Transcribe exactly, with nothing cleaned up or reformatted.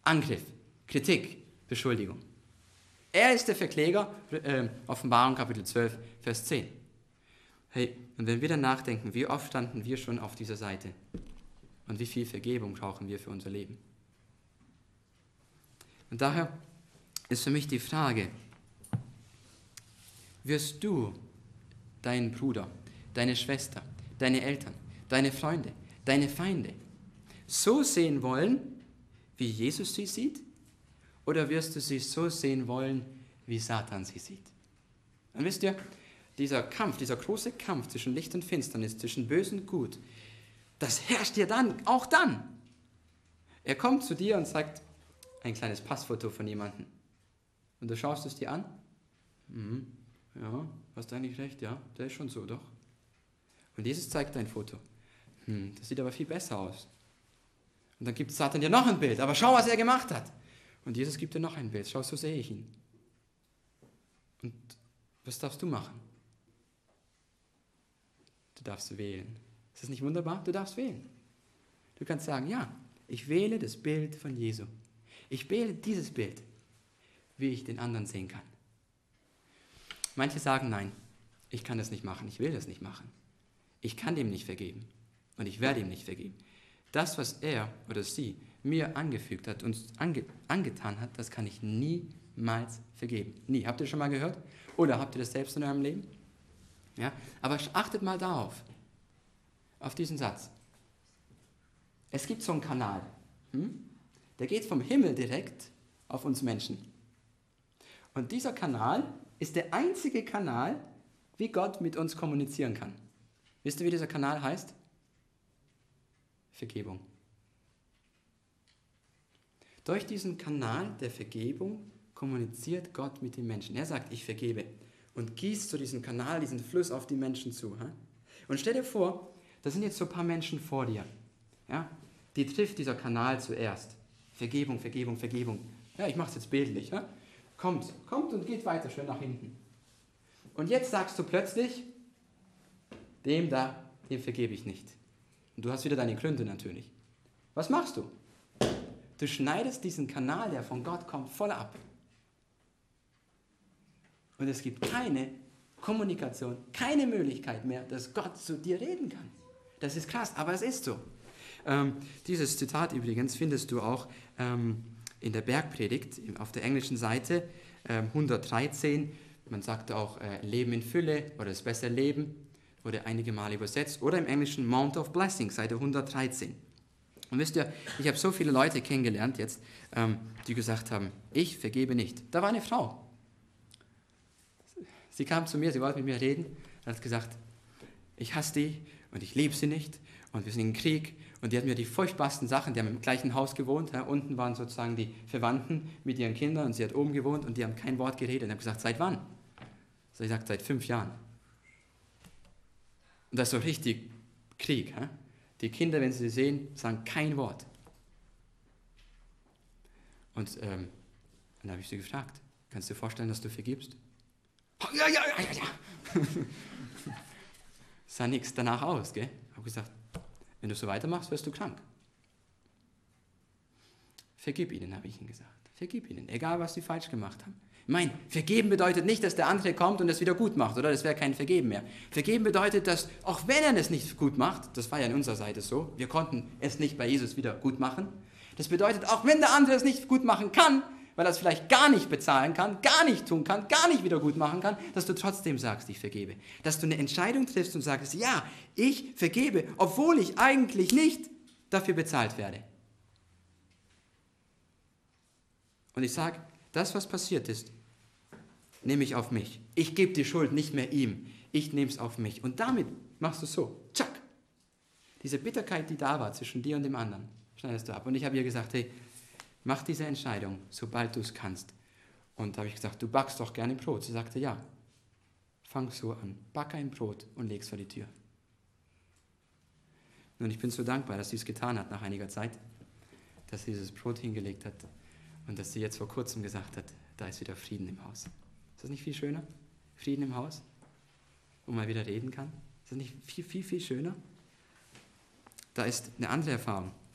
Angriff, Kritik, Beschuldigung. Er ist der Verkläger, äh, Offenbarung Kapitel zwölf, Vers zehn. Hey, und wenn wir dann nachdenken, wie oft standen wir schon auf dieser Seite und wie viel Vergebung brauchen wir für unser Leben? Und daher ist für mich die Frage, wirst du deinen Bruder, deine Schwester, deine Eltern, deine Freunde, deine Feinde so sehen wollen, wie Jesus sie sieht? Oder wirst du sie so sehen wollen, wie Satan sie sieht? Und wisst ihr, dieser Kampf, dieser große Kampf zwischen Licht und Finsternis, zwischen Böse und Gut, das herrscht dir dann, auch dann. Er kommt zu dir und zeigt ein kleines Passfoto von jemandem. Und du schaust es dir an. Mhm. Ja, hast du eigentlich recht, ja, der ist schon so, doch. Und Jesus zeigt dein Foto. Hm, das sieht aber viel besser aus. Und dann gibt Satan dir noch ein Bild, aber schau, was er gemacht hat. Und Jesus gibt dir noch ein Bild, schau, so sehe ich ihn. Und was darfst du machen? Du darfst wählen. Ist das nicht wunderbar? Du darfst wählen. Du kannst sagen, ja, ich wähle das Bild von Jesu. Ich wähle dieses Bild, wie ich den anderen sehen kann. Manche sagen, nein, ich kann das nicht machen, ich will das nicht machen. Ich kann dem nicht vergeben und ich werde ihm nicht vergeben. Das, was er oder sie mir angefügt hat, uns ange, angetan hat, das kann ich niemals vergeben. Nie. Habt ihr schon mal gehört? Oder habt ihr das selbst in eurem Leben? Ja? Aber achtet mal darauf, auf diesen Satz. Es gibt so einen Kanal, hm? Der geht vom Himmel direkt auf uns Menschen. Und dieser Kanal ist der einzige Kanal, wie Gott mit uns kommunizieren kann. Wisst ihr, wie dieser Kanal heißt? Vergebung. Durch diesen Kanal der Vergebung kommuniziert Gott mit den Menschen. Er sagt, ich vergebe und gießt so diesen Kanal, diesen Fluss auf die Menschen zu. Und stell dir vor, da sind jetzt so ein paar Menschen vor dir. Ja? Die trifft dieser Kanal zuerst. Vergebung, Vergebung, Vergebung. Ja, ich mache es jetzt bildlich. Ja? Kommt, kommt und geht weiter, schön nach hinten. Und jetzt sagst du plötzlich, dem da, dem vergebe ich nicht. Und du hast wieder deine Gründe natürlich. Was machst du? Du schneidest diesen Kanal, der von Gott kommt, voll ab. Und es gibt keine Kommunikation, keine Möglichkeit mehr, dass Gott zu dir reden kann. Das ist krass, aber es ist so. Ähm, dieses Zitat übrigens findest du auch ähm, in der Bergpredigt auf der englischen Seite ähm, hundertdreizehn. Man sagt auch äh, Leben in Fülle oder das bessere Leben, wurde einige Male übersetzt. Oder im Englischen Mount of Blessing, Seite hundertdreizehn. Und wisst ihr, ich habe so viele Leute kennengelernt jetzt, ähm, die gesagt haben, ich vergebe nicht. Da war eine Frau. Sie kam zu mir, sie wollte mit mir reden und hat gesagt, ich hasse die und ich liebe sie nicht und wir sind im Krieg. Und die hat mir die furchtbarsten Sachen, die haben im gleichen Haus gewohnt, ja, unten waren sozusagen die Verwandten mit ihren Kindern und sie hat oben gewohnt und die haben kein Wort geredet. Und ich habe gesagt, seit wann? So, ich sagte, seit fünf Jahren. Und das ist so richtig Krieg. Ja? Die Kinder, wenn sie sie sehen, sagen kein Wort. Und ähm, dann habe ich sie gefragt, kannst du dir vorstellen, dass du vergibst? Ja, ja, ja, ja, ja. Sah nichts danach aus, gell? Ich habe gesagt, wenn du so weitermachst, wirst du krank. Vergib ihnen, habe ich ihnen gesagt. Vergib ihnen, egal was sie falsch gemacht haben. Ich meine, vergeben bedeutet nicht, dass der andere kommt und es wieder gut macht, oder? Das wäre kein Vergeben mehr. Vergeben bedeutet, dass, auch wenn er es nicht gut macht, das war ja an unserer Seite so, wir konnten es nicht bei Jesus wieder gut machen. Das bedeutet, auch wenn der andere es nicht gut machen kann, weil er es vielleicht gar nicht bezahlen kann, gar nicht tun kann, gar nicht wieder gut machen kann, dass du trotzdem sagst, ich vergebe. Dass du eine Entscheidung triffst und sagst, ja, ich vergebe, obwohl ich eigentlich nicht dafür bezahlt werde. Und ich sage, das, was passiert ist, nehme ich auf mich. Ich gebe die Schuld nicht mehr ihm. Ich nehme es auf mich. Und damit machst du so, tschack. Diese Bitterkeit, die da war zwischen dir und dem anderen, schneidest du ab. Und ich habe ihr gesagt, hey, mach diese Entscheidung, sobald du es kannst. Und da habe ich gesagt, du backst doch gerne Brot. Sie sagte, ja. Fang so an, back ein Brot und leg es vor die Tür. Und ich bin so dankbar, dass sie es getan hat nach einiger Zeit, dass sie dieses Brot hingelegt hat und dass sie jetzt vor kurzem gesagt hat, da ist wieder Frieden im Haus. Ist das nicht viel schöner? Frieden im Haus? Wo man wieder reden kann? Ist das nicht viel, viel, viel schöner? Da ist eine andere Erfahrung.